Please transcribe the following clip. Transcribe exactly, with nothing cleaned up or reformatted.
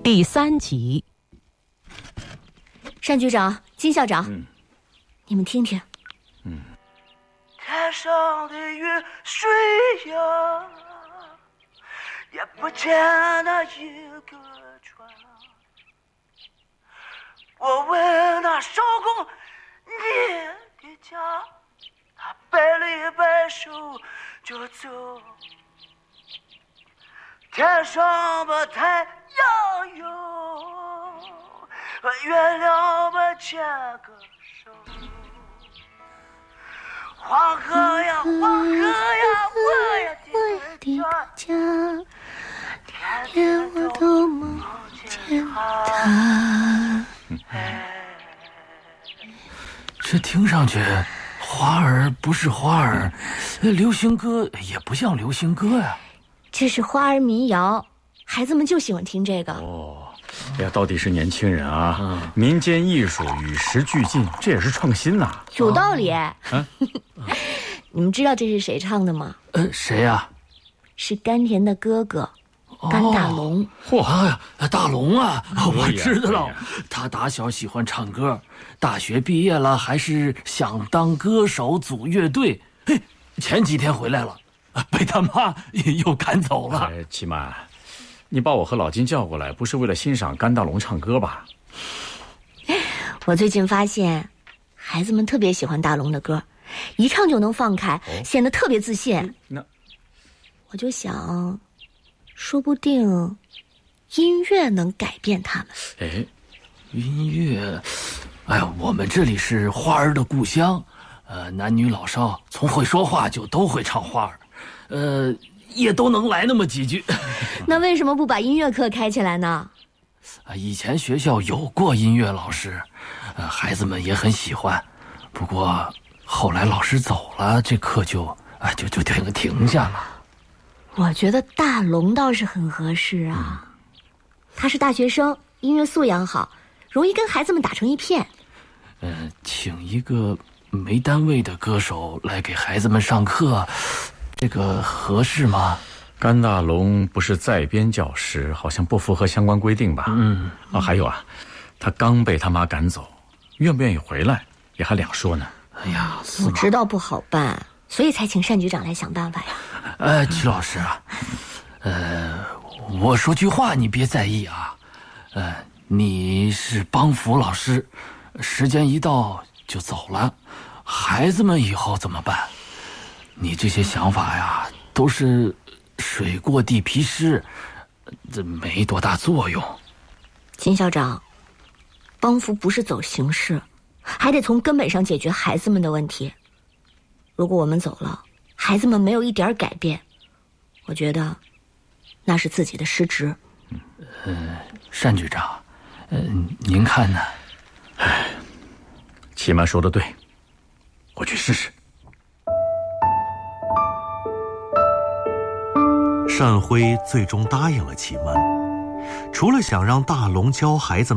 第三集。 单局长、金校长， 嗯、 你们听听。 嗯。 天上的雨水呀，也不见那一个船。我问那少公你的家，他摆了一摆手就走。天上的太阳有，月亮把牵个手。黄河呀，黄河呀，我的家，天天我都梦见他。 这听上去，花儿不是花儿，流行歌也不像流行歌呀。 这是花儿民谣，孩子们就喜欢听这个。 哦，哎呀，到底是年轻人啊！嗯、民间艺术与时俱进，这也是创新呐、啊。 有道理。 啊、 你们知道这是谁唱的吗？ 呃，谁呀、啊？ 是甘甜的哥哥。甘大龙， 嚯、哦啊，大龙啊，我知道了。他打小喜欢唱歌，大学毕业了还是想当歌手，组乐队。嘿，前几天回来了，被他妈又赶走了。 哎，齐曼，你把我和老金叫过来，不是为了欣赏甘大龙唱歌吧？ 我最近发现，孩子们特别喜欢大龙的歌，一唱就能放开，哦、显得特别自信。 那， 我就想。说不定音乐能改变他们。 哎，音乐，哎呀，我们这里是花儿的故乡，呃，男女老少从会说话就都会唱花儿，呃，也都能来那么几句。 那为什么不把音乐课开起来呢？ 啊，以前学校有过音乐老师，呃，孩子们也很喜欢，不过后来老师走了，这课就啊就就停停下了。 我觉得大龙倒是很合适啊，嗯、他是大学生，音乐素养好，容易跟孩子们打成一片。 呃，请一个没单位的歌手来给孩子们上课，这个合适吗？ 甘大龙不是在编教师，好像不符合相关规定吧？嗯啊，还有啊，他刚被他妈赶走，愿不愿意回来也还两说呢。 哎呀， 我知道不好办，所以才请单局长来想办法呀。 呃，齐老师啊，呃，我说句话你别在意啊，呃，你是帮扶老师，时间一到就走了，孩子们以后怎么办？你这些想法呀，都是水过地皮湿，这没多大作用。 金校长，帮扶不是走形式，还得从根本上解决孩子们的问题。如果我们走了，孩子们没有一点改变，我觉得那是自己的失职。 呃，单局长，呃，您看呢？ 哎，齐曼说的对，我去试试。 单辉最终答应了齐曼，除了想让大龙教孩子们